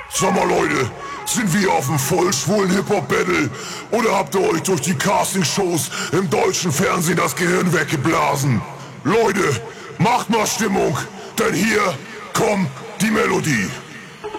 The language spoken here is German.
Sag mal Leute, sind wir auf dem vollschwulen Hip-Hop-Battle oder habt ihr euch durch die Castingshows im deutschen Fernsehen das Gehirn weggeblasen? Leute, macht mal Stimmung, denn hier kommt die Melodie.